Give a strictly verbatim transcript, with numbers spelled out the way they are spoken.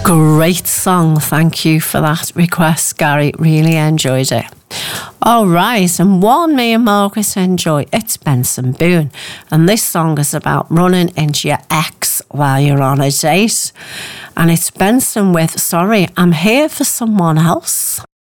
Great song. Thank you for that request, Gary. Really enjoyed it. All right, and one me and Margaret enjoy, it's Benson Boone. And this song is about running into your ex while you're on a date. And it's Benson with Sorry, I'm Here for Someone Else.